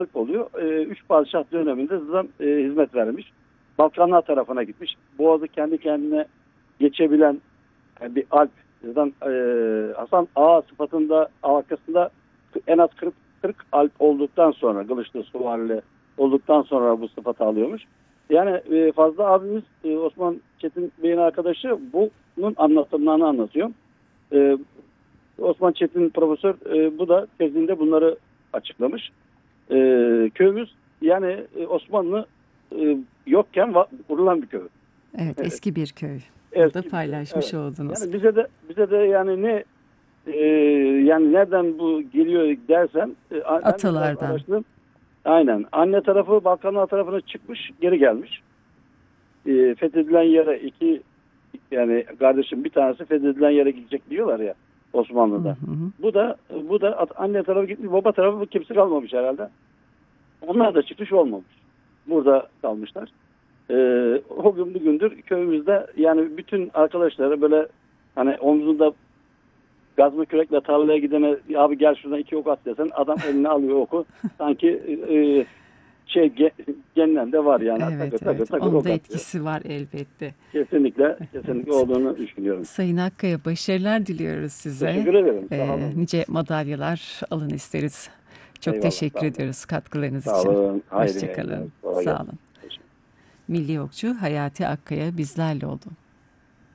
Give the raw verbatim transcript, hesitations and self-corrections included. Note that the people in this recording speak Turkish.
oluyor. E, üç padişah döneminde zaten e, hizmet vermiş. Balkanlar tarafına gitmiş. Boğazı kendi kendine geçebilen yani bir alp. Zaten e, Hasan Ağa sıfatında arkasında en az kırk, kırk alp olduktan sonra Kılıçlı Süvarili olduktan sonra bu sıfatı alıyormuş. Yani e, Fazlı abimiz e, Osman Çetin Bey'in arkadaşı bunun anlatımlarını anlatıyor. E, Osman Çetin profesör e, bu da tezinde bunları açıklamış. E, Köyümüz yani e, Osmanlı e, yokken va- kurulan bir köy. Evet, Evet, eski bir köy. Burada eski bir köy. paylaşmış Evet. oldunuz. Yani bize de bize de yani ne e, yani nereden bu geliyor dersen e, ben de biraz Atalardan. araştırdım. Aynen. Anne tarafı Balkanlar tarafına çıkmış, geri gelmiş. E, fethedilen yere iki yani kardeşim bir tanesi fethedilen yere gidecek diyorlar ya Hı Osmanlı'da. hı. Bu da bu da anne tarafı gitmiş, baba tarafı kimse kalmamış herhalde. Onlar da çıkış olmamış. Burada kalmışlar. Ee, o gün bugündür köyümüzde yani bütün arkadaşlara böyle hani omzunda gazlı kürekle tarlaya gidene abi gel şuradan iki ok at desen adam eline alıyor oku. Sanki e, şey ge, genlerinde var yani takır Evet, takır evet. takır Onun ok da atıyor. etkisi var elbette. Kesinlikle kesinlikle Evet. olduğunu düşünüyorum. Sayın Akkaya, başarılar diliyoruz size. Teşekkür ederim. Sağ Ee, olun. nice madalyalar alın isteriz. Çok Eyvallah. teşekkür Sağ olun. ediyoruz katkılarınız Sağ için. olun. Hayırlı yayınlar. Hoşçakalın. Kolay Sağ gelsin. olun. Teşekkür Milli Okçu Hayati Akkaya bizlerle oldu.